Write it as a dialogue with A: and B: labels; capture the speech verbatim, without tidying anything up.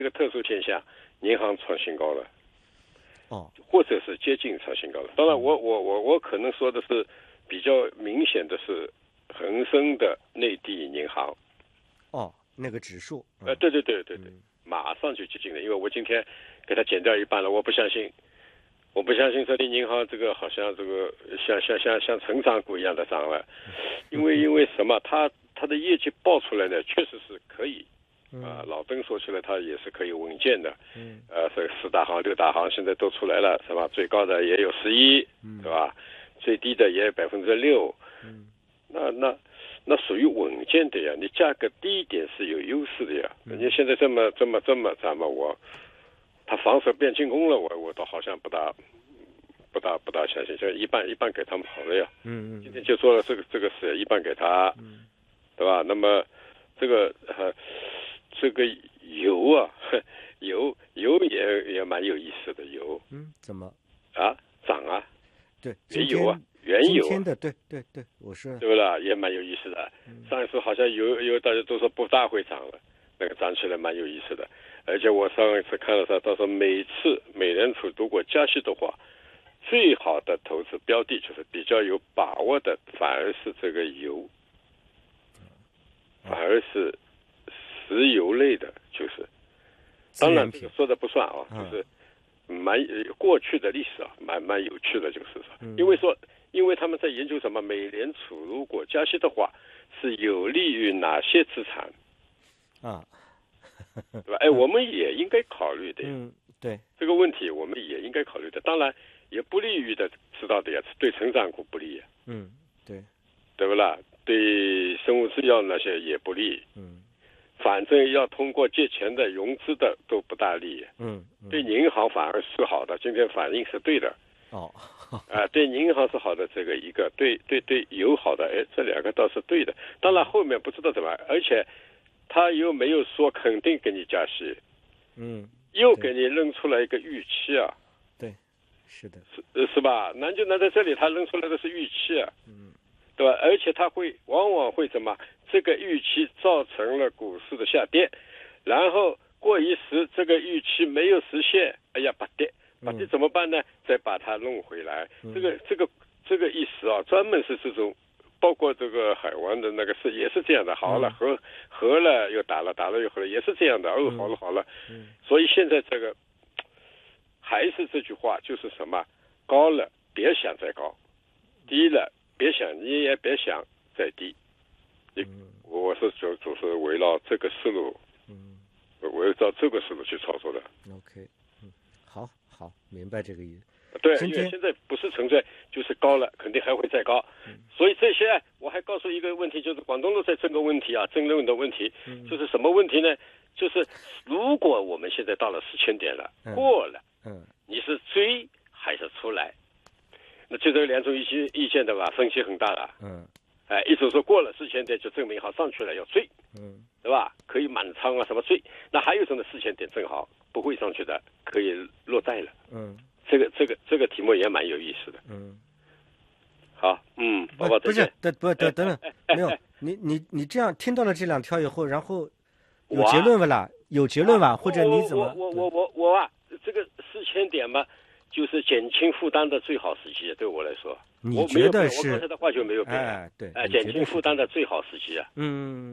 A: 这个特殊现象，银行创新高了，
B: 哦，
A: 或者是接近创新高了。当然我，我我我我可能说的是比较明显的是恒生的内地银行。
B: 哦，那个指数。
A: 嗯、呃，对对对对对，嗯、马上就接近了。因为我今天给它减掉一半了，我不相信，我不相信这里银行这个好像这个像像像像成长股一样的涨了，因为因为什么？它它的业绩报出来呢，确实是可以。啊，老邓说起来，它也是可以稳健的。嗯，呃，这个四大行、六大行现在都出来了，是吧？最高的也有十一，是吧？最低的也有百分之六。嗯，那那那属于稳健的呀。你价格低一点是有优势的呀。人家现在这么这么这么咱们我，他防守变进攻了，我我倒好像不大不大不大相信，就一半一半给他们好了呀。嗯嗯，今天就做了这个这个事，一半给他，嗯，对吧？那么这个呃。这个油啊，油油也也蛮有意思的。油，
B: 嗯，怎么
A: 啊涨啊？
B: 对，
A: 原油啊，原油、啊。
B: 今天的对对对，我说
A: 对不啦？也蛮有意思的。嗯、上一次好像油油大家都说不大会涨了，那个涨起来蛮有意思的。而且我上一次看了他，他说每次美联储如果加息的话，最好的投资标的就是比较有把握的，反而是这个油，反而是。石油类的，就是当然这个说的不算啊，就是蛮过去的历史啊，蛮蛮有趣的，就是说，因为说，因为他们在研究什么，美联储如果加息的话，是有利于哪些资产
B: 啊，
A: 对吧？哎，我们也应该考虑的，
B: 嗯，对
A: 这个问题，我们也应该考虑的。当然，也不利于的，知道的呀，对成长股不利，
B: 嗯，对，
A: 对不啦？对生物制药那些也不利，
B: 嗯。
A: 反正要通过借钱的、融资的都不大利，
B: 嗯，嗯
A: 对银行反而是好的。今天反应是对的，
B: 哦，
A: 啊、呃，对银行是好的，这个一个对对对有好的，哎，这两个倒是对的。当然后面不知道怎么，而且他又没有说肯定给你加息，
B: 嗯，
A: 又给你扔出来一个预期啊，
B: 对，是的，
A: 是是吧？难就难在这里，他扔出来的是预期啊，
B: 嗯，
A: 对吧？而且他会往往会怎么？这个预期造成了股市的下跌，然后过一时这个预期没有实现，哎呀，不跌，不跌怎么办呢？嗯、再把它弄回来。嗯、这个这个这个意思啊，专门是这种，包括这个海湾的那个是也是这样的。好了，和和了又打了，打了又和了，也是这样的。哦，好了好了。嗯、所以现在这个还是这句话，就是什么？高了别想再高，低了别想你也别想再低。嗯，我是就就是围绕这个思路，嗯，围绕这个思路去操作的。
B: OK， 嗯，好，好，明白这个意思。
A: 对，因为现在不是存在，就是高了，肯定还会再高。嗯、所以这些，我还告诉一个问题，就是广东路在这个问题啊，争论的问题，嗯、就是什么问题呢？就是如果我们现在到了四千点了，嗯、过了，嗯，你是追还是出来？那就这两种意见意见的吧，分歧很大了。嗯。哎，一种说过了四千点就证明好上去了要追，嗯，对吧？可以满仓啊什么追。那还有一种呢，四千点正好不会上去的，可以落袋了。嗯，这个这个这个题目也蛮有意思的。嗯，好，嗯，宝宝
B: 不是，等不等等等，没有，你你你这样听到了这两条以后，然后有结论不啦？有结论吧？或者你怎么？
A: 我我我我啊，这个四千点嘛，就是减轻负担的最好时机，对我来说。
B: 你觉得是？
A: 我刚才的话就没有变，
B: 哎，对，
A: 哎，减轻负担的最好时机啊。
B: 嗯。